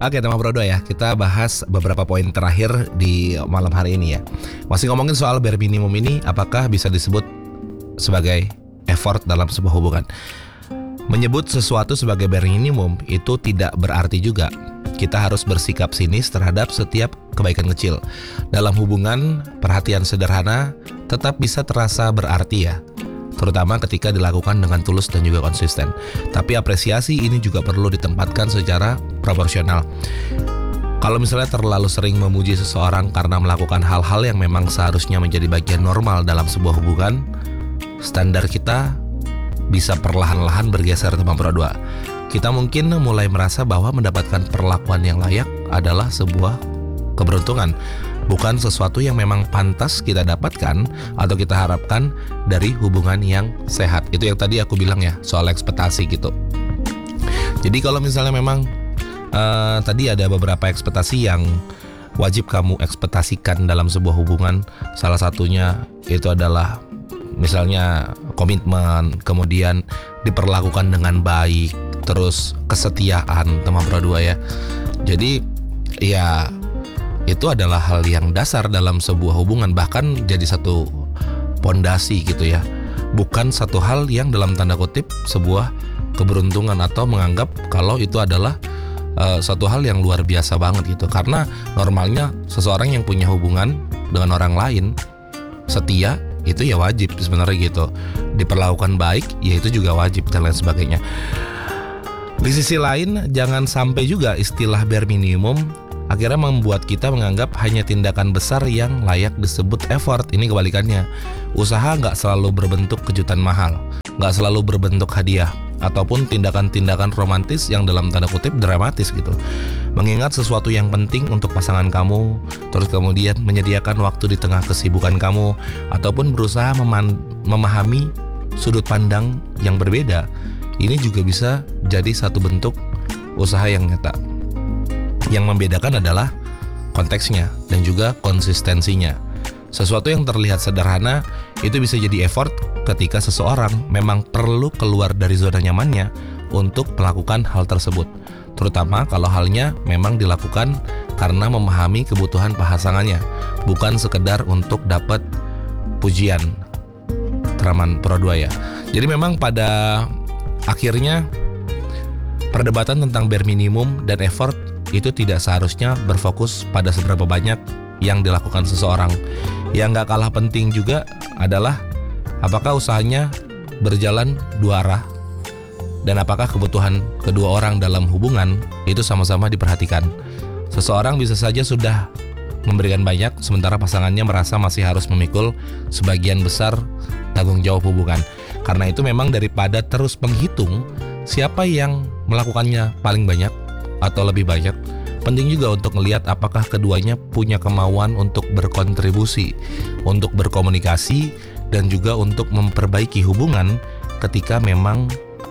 Oke, tema Bro 2 ya. Kita bahas beberapa poin terakhir di malam hari ini ya. Masih ngomongin soal bare minimum ini, apakah bisa disebut sebagai effort dalam sebuah hubungan? Menyebut sesuatu sebagai bare minimum itu tidak berarti juga kita harus bersikap sinis terhadap setiap kebaikan kecil. Dalam hubungan, perhatian sederhana tetap bisa terasa berarti ya, terutama ketika dilakukan dengan tulus dan juga konsisten. Tapi apresiasi ini juga perlu ditempatkan secara proporsional. Kalau misalnya terlalu sering memuji seseorang karena melakukan hal-hal yang memang seharusnya menjadi bagian normal dalam sebuah hubungan, standar kita bisa perlahan-lahan bergeser teman Pro 2. Kita mungkin mulai merasa bahwa mendapatkan perlakuan yang layak adalah sebuah keberuntungan, bukan sesuatu yang memang pantas kita dapatkan atau kita harapkan dari hubungan yang sehat. Itu yang tadi aku bilang ya, soal ekspektasi gitu. Jadi kalau misalnya memang tadi ada beberapa ekspektasi yang wajib kamu ekspektasikan dalam sebuah hubungan. Salah satunya itu adalah misalnya komitmen, kemudian diperlakukan dengan baik, terus kesetiaan teman Pro 2 ya. Jadi ya itu adalah hal yang dasar dalam sebuah hubungan, bahkan jadi satu pondasi gitu ya. Bukan satu hal yang dalam tanda kutip sebuah keberuntungan atau menganggap kalau itu adalah satu hal yang luar biasa banget gitu. Karena normalnya seseorang yang punya hubungan dengan orang lain setia itu ya wajib sebenarnya gitu. Diperlakukan baik ya itu juga wajib dan lain sebagainya. Di sisi lain, jangan sampai juga istilah bare minimum akhirnya membuat kita menganggap hanya tindakan besar yang layak disebut effort. Ini kebalikannya. Usaha nggak selalu berbentuk kejutan mahal, nggak selalu berbentuk hadiah, ataupun tindakan-tindakan romantis yang dalam tanda kutip dramatis gitu. Mengingat sesuatu yang penting untuk pasangan kamu, terus kemudian menyediakan waktu di tengah kesibukan kamu, ataupun berusaha memahami sudut pandang yang berbeda. Ini juga bisa jadi satu bentuk usaha yang nyata. Yang membedakan adalah konteksnya dan juga konsistensinya. Sesuatu yang terlihat sederhana itu bisa jadi effort ketika seseorang memang perlu keluar dari zona nyamannya untuk melakukan hal tersebut. Terutama kalau halnya memang dilakukan karena memahami kebutuhan pasangannya, bukan sekedar untuk dapat pujian. Teman Pro 2 ya. Jadi memang pada akhirnya perdebatan tentang bare minimum dan effort itu tidak seharusnya berfokus pada seberapa banyak yang dilakukan seseorang. Yang gak kalah penting juga adalah apakah usahanya berjalan dua arah dan apakah kebutuhan kedua orang dalam hubungan itu sama-sama diperhatikan. Seseorang bisa saja sudah memberikan banyak sementara pasangannya merasa masih harus memikul sebagian besar tanggung jawab hubungan. Karena itu memang daripada terus menghitung siapa yang melakukannya paling banyak atau lebih banyak, penting juga untuk melihat apakah keduanya punya kemauan untuk berkontribusi, untuk berkomunikasi, dan juga untuk memperbaiki hubungan ketika memang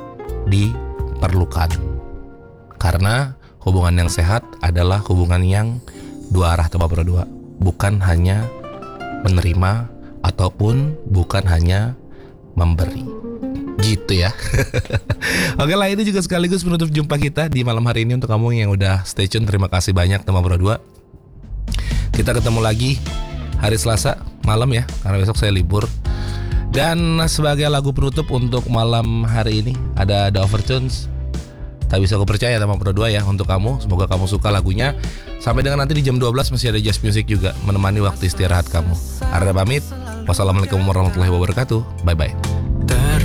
diperlukan. Karena hubungan yang sehat adalah hubungan yang dua arah teman Pro 2, bukan hanya menerima ataupun bukan hanya memberi. Gitu ya. Oke lah, ini juga sekaligus menutup jumpa kita di malam hari ini. Untuk kamu yang udah stay tune, terima kasih banyak teman Pro 2. Kita ketemu lagi hari Selasa malam ya, karena besok saya libur. Dan sebagai lagu penutup untuk malam hari ini ada The Overtones, Tak Bisa Aku Percaya teman Pro 2 ya, untuk kamu. Semoga kamu suka lagunya. Sampai dengan nanti di jam 12 masih ada Just Music juga menemani waktu istirahat kamu. Arda pamit. Wassalamualaikum warahmatullahi wabarakatuh. Bye bye.